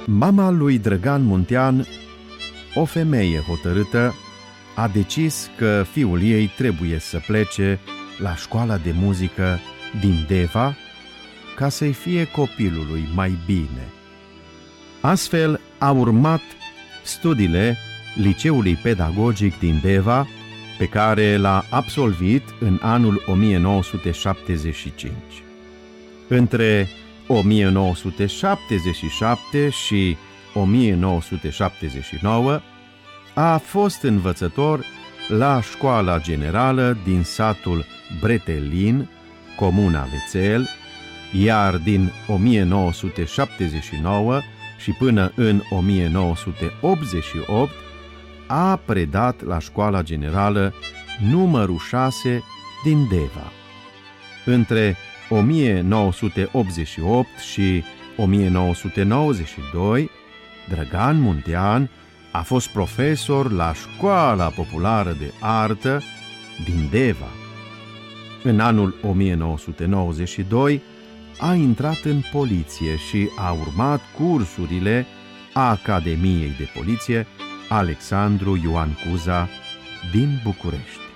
Mama lui Drăgan Muntean, o femeie hotărâtă, a decis că fiul ei trebuie să plece la școala de muzică din Deva ca să-i fie copilului mai bine. Astfel a urmat studiile Liceului Pedagogic din Deva, pe care l-a absolvit în anul 1975. Între 1977 și 1979 a fost învățător la Școala Generală din satul Bretelin, comuna Vețel, iar din 1979 și până în 1988 a predat la Școala Generală numărul 6 din Deva. Între 1988 și 1992, Drăgan Muntean a fost profesor la Școala Populară de Artă din Deva. În anul 1992 a intrat în poliție și a urmat cursurile Academiei de Poliție Alexandru Ioan Cuza din București.